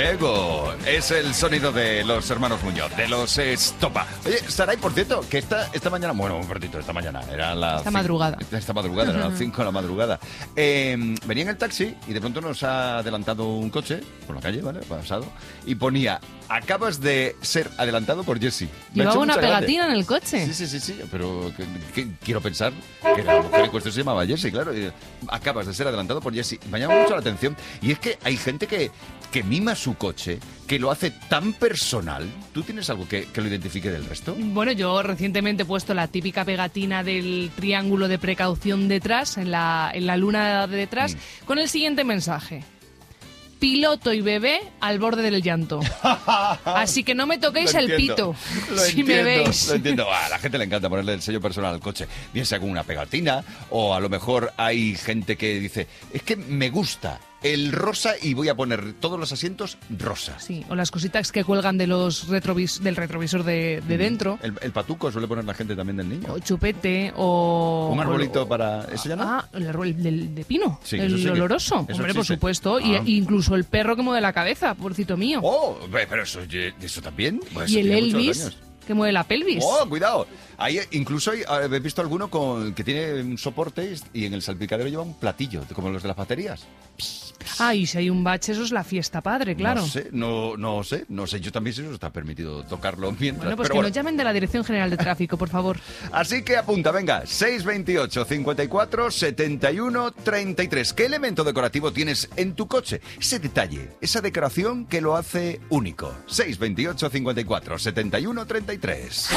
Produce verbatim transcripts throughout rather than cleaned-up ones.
Ego, es el sonido de los hermanos Muñoz, de los Estopa. Oye, Saray, por cierto, que esta, esta mañana, bueno, un ratito, esta mañana, era la... Esta madrugada. Esta madrugada, eran las cinco de la madrugada. Eh, venía en el taxi y de pronto nos ha adelantado un coche por la calle, ¿vale? Pasado. Y ponía, acabas de ser adelantado por Jessie. Llevaba una pegatina grande en el coche. Sí, sí, sí, sí, pero que, que, quiero pensar que la mujer en cuestión se llamaba Jessie, claro. Y, acabas de ser adelantado por Jessie. Me llama mucho la atención. Y es que hay gente que, que mima su coche, que lo hace tan personal. ¿Tú tienes algo que, que lo identifique del resto? Bueno, yo recientemente he puesto la típica pegatina del triángulo de precaución detrás, en la, en la luna de detrás, mm. con el siguiente mensaje. Piloto y bebé al borde del llanto. Así que no me toquéis el pito, lo si entiendo, me veis. Lo entiendo. A la gente le encanta ponerle el sello personal al coche, bien sea con una pegatina, o a lo mejor hay gente que dice, es que me gusta el rosa y voy a poner todos los asientos rosa. Sí, o las cositas que cuelgan de los retrovis del retrovisor de, de dentro. El, el patuco suele poner la gente también del niño. O chupete, o... Un arbolito o, para... ¿Eso ya no? Ah, el árbol de, de pino, sí, el sí oloroso. Que, Hombre, existe. por supuesto. Ah. Y incluso el perro que mueve la cabeza, porcito mío. Oh, pero eso, eso también. Pues y eso el Elvis, que mueve la pelvis. Oh, cuidado. Ahí incluso hay, he visto alguno con que tiene un soporte y en el salpicadero lleva un platillo, como los de las baterías. Ah, y si hay un bache, eso es la fiesta padre, claro. No sé, no, no sé, no sé. Yo también sé si eso está permitido tocarlo mientras. Bueno, pues pero que bueno. nos llamen de la Dirección General de Tráfico, por favor. Así que apunta, venga, seis veintiocho, cincuenta y cuatro, setenta y uno, treinta y tres. ¿Qué elemento decorativo tienes en tu coche? Ese detalle, esa decoración que lo hace único. seis veintiocho, cincuenta y cuatro, setenta y uno, treinta y tres.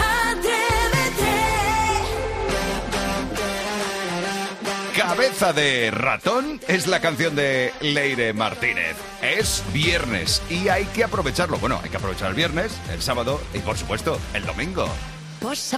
Cabeza de ratón es la canción de Leire Martínez. Es viernes y hay que aprovecharlo. Bueno, hay que aprovechar el viernes, el sábado y por supuesto el domingo. Posa